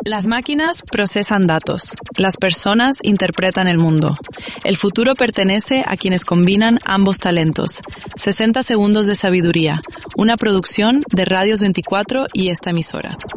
Las máquinas procesan datos. Las personas interpretan el mundo. El futuro pertenece a quienes combinan ambos talentos. 60 segundos de sabiduría. Una producción de Radios 24 y esta emisora.